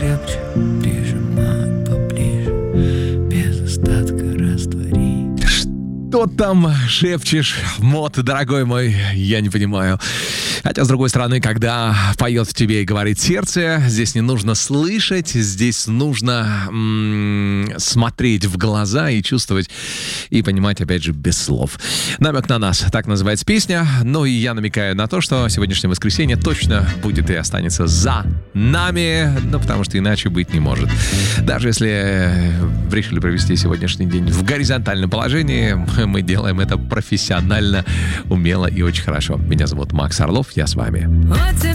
крепче, прижимай поближе, без остатка раствори. Что там шепчешь, Мот, дорогой мой, я не понимаю. Хотя, с другой стороны, когда поет в тебе и говорит сердце, здесь не нужно слышать, здесь нужно смотреть в глаза и чувствовать, и понимать, опять же, без слов. «Намек на нас» — так называется песня. Ну и я намекаю на то, что сегодняшнее воскресенье точно будет и останется за нами, ну потому что иначе быть не может. Даже если решили провести сегодняшний день в горизонтальном положении, мы делаем это профессионально, умело и очень хорошо. Меня зовут Макс Орлов, я с вами.